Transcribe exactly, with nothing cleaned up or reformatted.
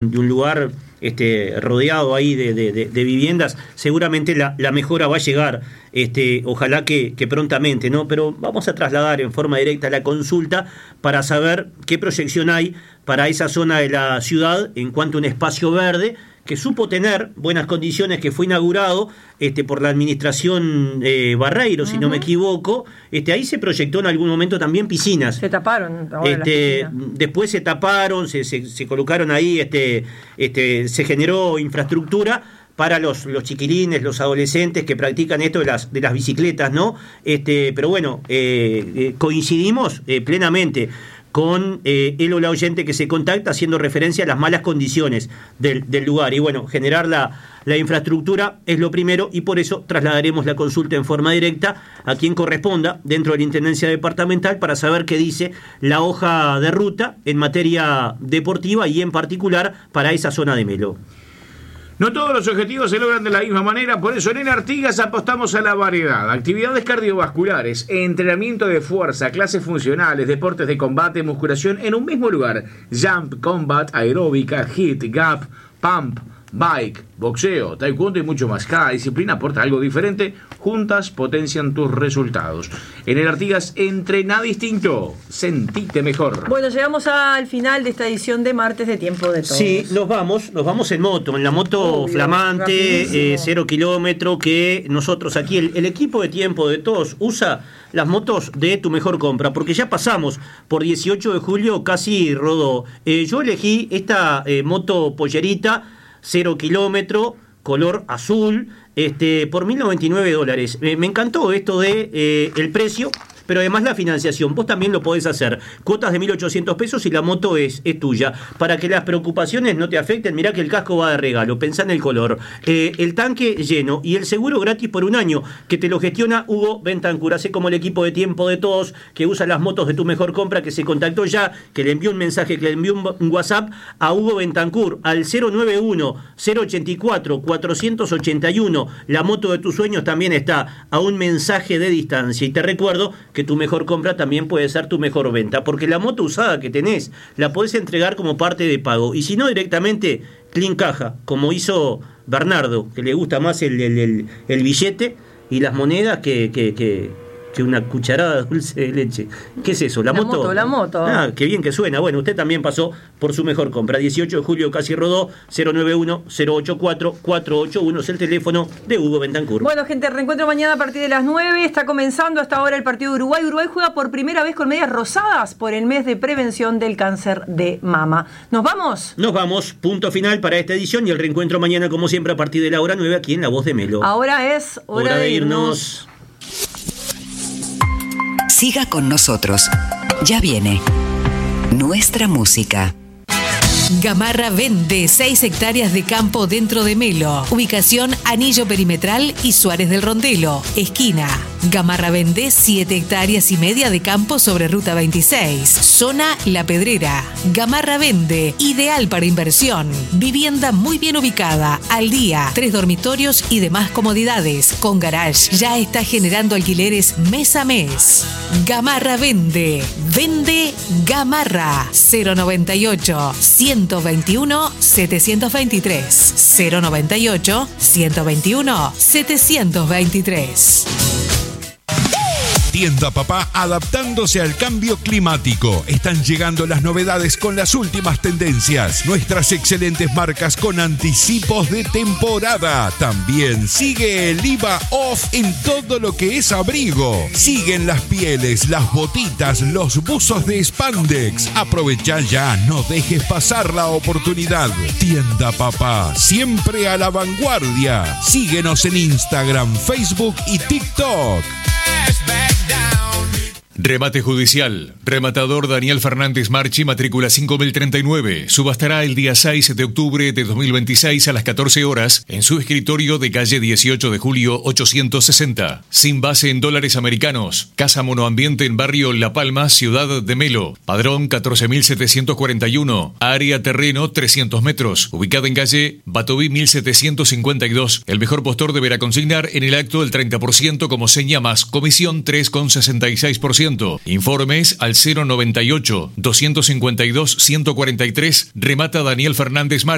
de un lugar este, rodeado ahí de, de, de, de viviendas, seguramente la, la mejora va a llegar, este, ojalá que, que prontamente, ¿no? Pero vamos a trasladar en forma directa la consulta para saber qué proyección hay para esa zona de la ciudad en cuanto a un espacio verde que supo tener buenas condiciones, que fue inaugurado este, por la administración eh, Barreiro, uh-huh. si no me equivoco. Este, ahí se proyectó en algún momento también piscinas. Se taparon. Ahora este, después se taparon, se, se, se colocaron ahí, este, este, se generó infraestructura para los, los chiquilines, los adolescentes que practican esto de las, de las bicicletas, ¿no? Este, pero bueno, eh, eh, coincidimos eh, plenamente con eh, el o la oyente que se contacta haciendo referencia a las malas condiciones del, del lugar. Y bueno, generar la, la infraestructura es lo primero y por eso trasladaremos la consulta en forma directa a quien corresponda dentro de la Intendencia Departamental para saber qué dice la hoja de ruta en materia deportiva y en particular para esa zona de Melo. No todos los objetivos se logran de la misma manera, por eso en Artigas apostamos a la variedad. Actividades cardiovasculares, entrenamiento de fuerza, clases funcionales, deportes de combate, musculación en un mismo lugar. Jump, combat, aeróbica, hit, gap, pump, bike, boxeo, taekwondo y mucho más. Cada disciplina aporta algo diferente, juntas potencian tus resultados. En el Artigas, entrená distinto, sentite mejor. Bueno, llegamos al final de esta edición de Martes de Tiempo de Todos. Sí, nos vamos, nos vamos en moto, en la moto Obvio, flamante, eh, cero kilómetro, que nosotros aquí, el, el equipo de Tiempo de Todos usa las motos de Tu Mejor Compra, porque ya pasamos por dieciocho de julio, casi rodó. Eh, yo elegí esta eh, moto pollerita, cero kilómetro, color azul, este, por mil noventa y nueve dólares. Eh, me encantó esto de eh, el precio, pero además la financiación. Vos también lo podés hacer. Cuotas de mil ochocientos pesos y la moto es, es tuya. Para que las preocupaciones no te afecten, mirá que el casco va de regalo. Pensá en el color. Eh, el tanque lleno y el seguro gratis por un año, que te lo gestiona Hugo Bentancur. Hace como el equipo de Tiempo de Todos, que usa las motos de Tu Mejor Compra, que se contactó ya, que le envió un mensaje, que le envió un, un WhatsApp a Hugo Bentancur al cero nueve uno, cero ochenta y cuatro, cuatrocientos ochenta y uno. La moto de tus sueños también está a un mensaje de distancia. Y te recuerdo que Tu Mejor Compra también puede ser tu mejor venta, porque la moto usada que tenés la podés entregar como parte de pago, y si no directamente clean caja, como hizo Bernardo, que le gusta más el, el, el, el billete y las monedas que, que, que, que una cucharada de dulce de leche. ¿Qué es eso? ¿La, la moto? moto? La moto. Ah, qué bien que suena. Bueno, usted también pasó por su mejor compra. dieciocho de julio casi rodó. Cero nueve uno, cero ocho cuatro, cuatro ocho uno es el teléfono de Hugo Bentancur. Bueno, gente, reencuentro mañana a partir de las nueve. Está comenzando hasta ahora el partido de Uruguay. Uruguay juega por primera vez con medias rosadas por el mes de prevención del cáncer de mama. ¿Nos vamos? Nos vamos. Punto final para esta edición y el reencuentro mañana, como siempre, a partir de la hora nueve aquí en La Voz de Melo. Ahora es hora, hora de irnos. irnos. Siga con nosotros. Ya viene nuestra música. Gamarra vende seis hectáreas de campo dentro de Melo. Ubicación Anillo Perimetral y Suárez del Rondelo, esquina. Gamarra vende siete hectáreas y media de campo sobre Ruta veintiséis, zona La Pedrera. Gamarra vende, ideal para inversión. Vivienda muy bien ubicada, al día, tres dormitorios y demás comodidades, con garage. Ya está generando alquileres mes a mes. Gamarra vende. Vende Gamarra. cero noventa y ocho, ciento veintiuno, setecientos veintitrés. cero noventa y ocho, ciento veintiuno, setecientos veintitrés. Tienda Papá, adaptándose al cambio climático. Están llegando las novedades con las últimas tendencias. Nuestras excelentes marcas con anticipos de temporada. También sigue el I V A off en todo lo que es abrigo. Siguen las pieles, las botitas, los buzos de spandex. Aprovecha ya, no dejes pasar la oportunidad. Tienda Papá, siempre a la vanguardia. Síguenos en Instagram, Facebook y TikTok. Remate judicial. Rematador Daniel Fernández Marchi, matrícula cinco mil treinta y nueve. Subastará el día seis de octubre de dos mil veintiséis a las catorce horas en su escritorio de calle dieciocho de julio ochocientos sesenta. Sin base en dólares americanos. Casa monoambiente en barrio La Palma, ciudad de Melo. Padrón catorce mil setecientos cuarenta y uno. Área terreno trescientos metros. Ubicada en calle Batoví mil setecientos cincuenta y dos. El mejor postor deberá consignar en el acto el treinta por ciento como seña más comisión tres coma sesenta y seis por ciento. Informes al cero noventa y ocho, doscientos cincuenta y dos, ciento cuarenta y tres. Remata Daniel Fernández Mar.